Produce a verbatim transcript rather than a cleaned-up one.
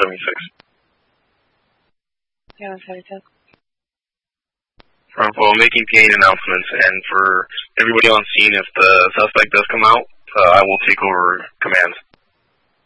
seventy-six. Yeah, seventy-six. Front four, making P A announcements, and for everybody on scene, if the suspect does come out, uh, I will take over command.